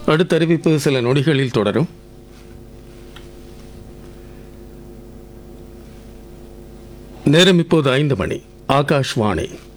அடுத்த அறிவிப்பு சில நொடிகளில் தொடரும். நேரம் இப்போது 5 மணி. ஆகாஷ்வாணி.